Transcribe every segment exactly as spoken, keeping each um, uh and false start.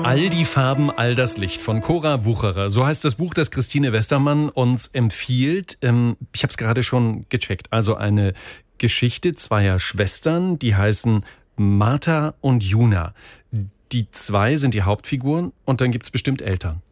All die Farben, all das Licht von Cora Wucherer. So heißt das Buch, das Christine Westermann uns empfiehlt. Ich habe es gerade schon gecheckt. Also eine Geschichte zweier Schwestern, die heißen Martha und Juna. Die zwei sind die Hauptfiguren und dann gibt es bestimmt Eltern.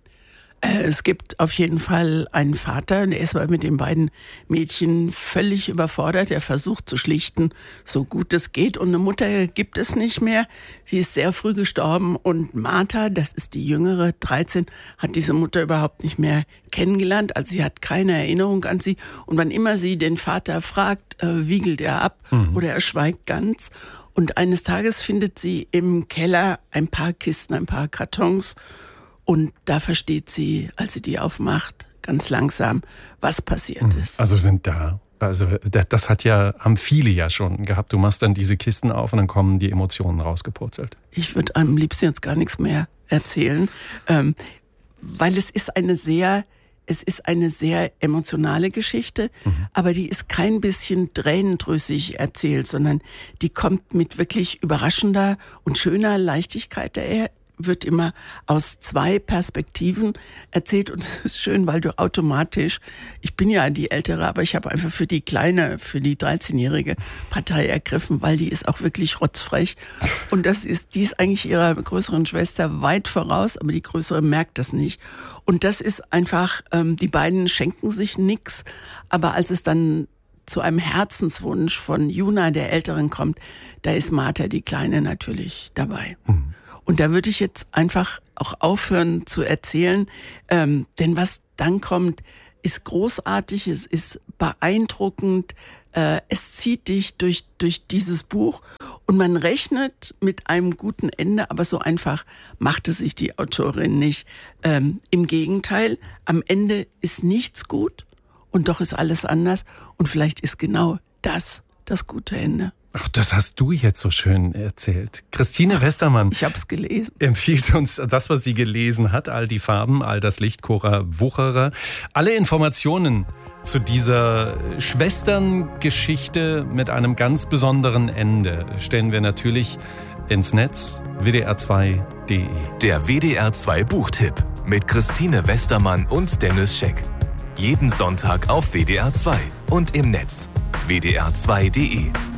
Es gibt auf jeden Fall einen Vater, der ist aber mit den beiden Mädchen völlig überfordert. Er versucht zu schlichten, so gut es geht. Und eine Mutter gibt es nicht mehr. Sie ist sehr früh gestorben. Und Martha, das ist die jüngere, dreizehn, hat diese Mutter überhaupt nicht mehr kennengelernt. Also sie hat keine Erinnerung an sie. Und wann immer sie den Vater fragt, äh, wiegelt er ab mhm. oder er schweigt ganz. Und eines Tages findet sie im Keller ein paar Kisten, ein paar Kartons. Und da versteht sie, als sie die aufmacht, ganz langsam, was passiert ist. Also sind da, also das hat ja, haben viele ja schon gehabt. Du machst dann diese Kisten auf und dann kommen die Emotionen rausgepurzelt. Ich würde am liebsten jetzt gar nichts mehr erzählen, ähm, weil es ist eine sehr, es ist eine sehr emotionale Geschichte, mhm. aber die ist kein bisschen tränendrüssig erzählt, sondern die kommt mit wirklich überraschender und schöner Leichtigkeit daher. Wird immer aus zwei Perspektiven erzählt und es ist schön, weil du automatisch, ich bin ja die Ältere, aber ich habe einfach für die Kleine, für die dreizehnjährige Partei ergriffen, weil die ist auch wirklich rotzfrech und das ist, die ist eigentlich ihrer größeren Schwester weit voraus, aber die größere merkt das nicht und das ist einfach, ähm, die beiden schenken sich nix, aber als es dann zu einem Herzenswunsch von Juna, der Älteren, kommt, da ist Martha, die Kleine, natürlich dabei. Mhm. Und da würde ich jetzt einfach auch aufhören zu erzählen, ähm, denn was dann kommt, ist großartig, es ist beeindruckend, äh, es zieht dich durch, durch dieses Buch und man rechnet mit einem guten Ende, aber so einfach machte sich die Autorin nicht. Ähm, im Gegenteil, am Ende ist nichts gut und doch ist alles anders und vielleicht ist genau das das gute Ende. Ach, das hast du jetzt so schön erzählt. Christine Ach, Westermann. Ich habe es gelesen. Empfiehlt uns das, was sie gelesen hat. All die Farben, all das Licht, Cora Wucherer. Alle Informationen zu dieser Schwesterngeschichte mit einem ganz besonderen Ende stellen wir natürlich ins Netz w d r zwei punkt d e. Der W D R zwei Buchtipp mit Christine Westermann und Dennis Scheck. Jeden Sonntag auf W D R zwei und im Netz w d r zwei punkt d e.